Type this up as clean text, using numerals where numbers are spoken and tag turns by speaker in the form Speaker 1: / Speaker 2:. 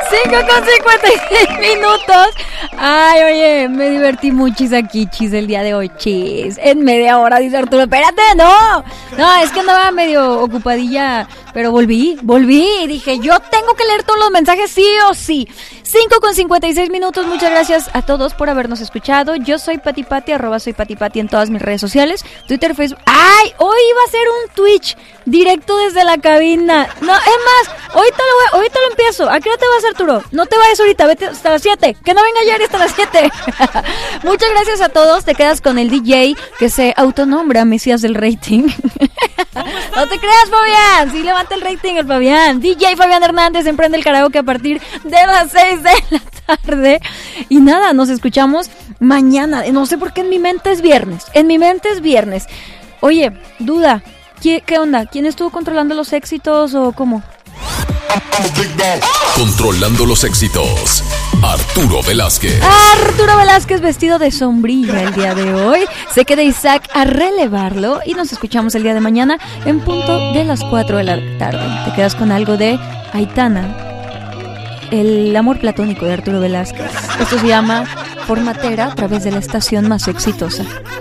Speaker 1: 5:56 minutos. Ay, oye, me divertí muchis aquí, chis, el día de hoy, chis. En media hora, dice Arturo. Espérate, no, es que andaba medio ocupadilla, pero volví y dije, yo tengo que leer todos los mensajes sí o sí. 5:56 minutos, muchas gracias a todos por habernos escuchado. Yo soy Patipati, @soypatipati en todas mis redes sociales, Twitter, Facebook. ¡Ay! Hoy iba a ser un Twitch directo desde la cabina. No, es más, ahorita lo empiezo. ¿A qué hora te vas, Arturo? No te vayas ahorita, vete hasta las 7. Que no venga ayer hasta las 7. Muchas gracias a todos. Te quedas con el DJ que se autonombra Mesías del rating. No te creas, Fabián. Sí, levanta el rating el Fabián. DJ Fabián Hernández emprende el karaoke a partir de las 6 de la tarde. Y nada, nos escuchamos mañana. No sé por qué en mi mente es viernes. Oye, duda. ¿Qué onda? ¿Quién estuvo controlando los éxitos o cómo?
Speaker 2: Controlando los éxitos, Arturo Velázquez.
Speaker 1: Arturo Velázquez vestido de sombrilla el día de hoy. Se queda Isaac a relevarlo y nos escuchamos el día de mañana en punto de las 4 de la tarde. Te quedas con algo de Aitana, el amor platónico de Arturo Velázquez. Esto se llama Formatera a través de la estación más exitosa.